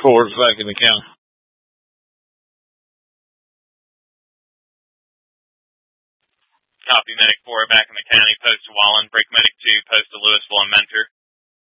4 is back in the county. Copy, Medic 4 back in the county, post to Wallen. Break Medic 2, post to Louisville and Mentor.